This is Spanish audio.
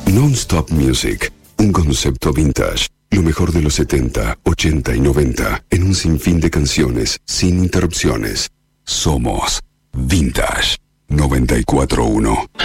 Non-Stop Music, un concepto vintage. Lo mejor de los 70, 80 y 90 en un sinfín de canciones sin interrupciones. Somos Vintage 94.1.